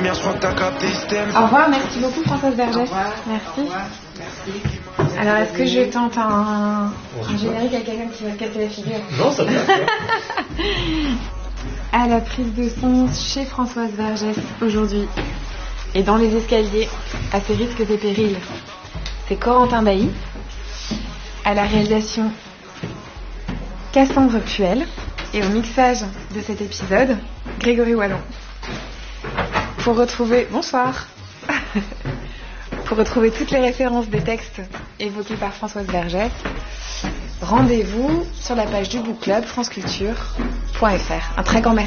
lumière, je crois que t'as capté ce thème. Au revoir, merci beaucoup Françoise Vergès. Au revoir. Merci. Au revoir. Merci. Alors est-ce que je tente un générique à quelqu'un qui va casser la figure? Non, ça va. À la prise de son chez Françoise Vergès aujourd'hui et dans les escaliers à ses risques et périls, c'est Corentin Bailly. À la réalisation, Cassandre Puel. Et au mixage de cet épisode, Grégory Wallon. Pour retrouver... Bonsoir. Pour retrouver toutes les références des textes évoqués par Françoise Vergès, rendez-vous sur la page du Book Club franceculture.fr. Un très grand merci.